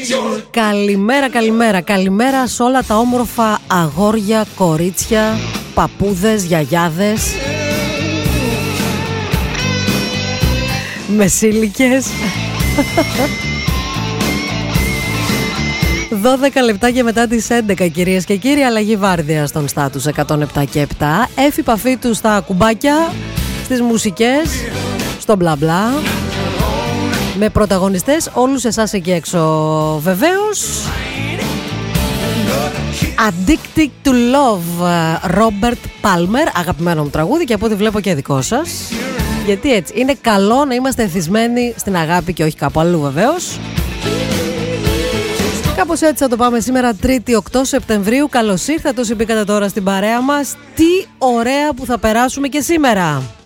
Καλημέρα, καλημέρα. Καλημέρα σε όλα τα όμορφα αγόρια, κορίτσια, παππούδες, γιαγιάδες, μεσήλικες. 12 λεπτάκια μετά τις 11, κυρίες και κύριοι, αλλαγή βάρδια στον στάτους 107 και 7. Έφη παφή του στα κουμπάκια, στις μουσικές, στο μπλα μπλα, με πρωταγωνιστές όλους εσάς εκεί έξω βεβαίως. Addicted to Love, Robert Palmer, αγαπημένο μου τραγούδι και από ό,τι βλέπω και δικό σας. Γιατί έτσι, είναι καλό να είμαστε εθισμένοι στην αγάπη και όχι κάπου αλλού βεβαίως. Κάπως έτσι θα το πάμε σήμερα, Τρίτη 8 Σεπτεμβρίου. Καλώς ήρθατε όσοι μπήκατε τώρα στην παρέα μας. Τι ωραία που θα περάσουμε και σήμερα.